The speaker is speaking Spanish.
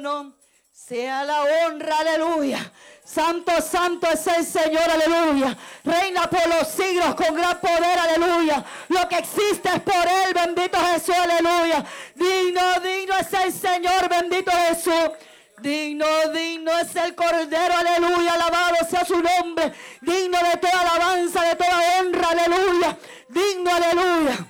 No, sea la honra, aleluya. Santo, santo es el Señor, aleluya. Reina por los siglos con gran poder, aleluya. Lo que existe es por Él, bendito Jesús, aleluya. Digno, digno es el Señor, bendito Jesús. Digno, digno es el Cordero, aleluya. Alabado sea su nombre. Digno de toda alabanza, de toda honra, aleluya. Digno, aleluya.